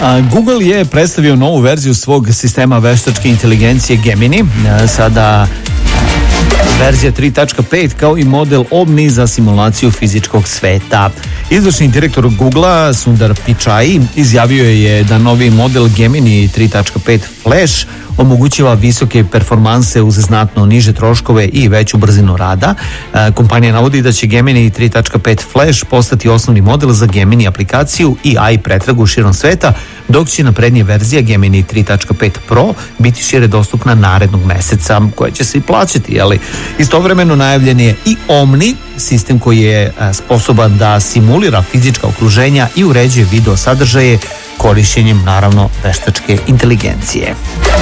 Google je predstavio novu verziju svog sistema veštačke inteligencije Gemini. Sada verzija 3.5 kao i model Omni za simulaciju fizičkog sveta. Izvršni direktor Googlea Sundar Pichai izjavio je da novi model Gemini 3.5 Flash omogućava visoke performanse uz znatno niže troškove i veću brzinu rada. Kompanija navodi da će Gemini 3.5 Flash postati osnovni model za Gemini aplikaciju i AI pretragu širom sveta, dok će naprednija verzija Gemini 3.5 Pro biti šire dostupna narednog meseca, koja će se i plaćati, ali istovremeno najavljen je i Omni, sistem koji je sposoban da simulira fizička okruženja i uređuje video sadržaje korišćenjem naravno veštačke inteligencije.